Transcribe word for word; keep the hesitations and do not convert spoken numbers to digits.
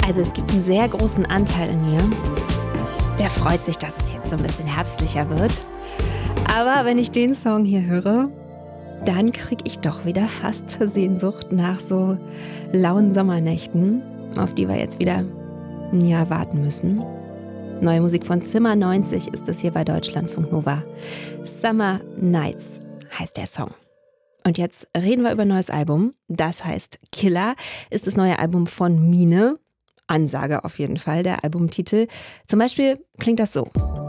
Also es gibt einen sehr großen Anteil in mir, der freut sich, dass es jetzt so ein bisschen herbstlicher wird. Aber wenn ich den Song hier höre, dann kriege ich doch wieder fast Sehnsucht nach so lauen Sommernächten, auf die wir jetzt wieder ein Jahr warten müssen. Neue Musik von Zimmer neunzig ist es hier bei Deutschlandfunk Nova. Summer Nights heißt der Song. Und jetzt reden wir über ein neues Album. Das heißt Killer, ist das neue Album von Mine. Ansage auf jeden Fall, der Albumtitel. Zum Beispiel klingt das so.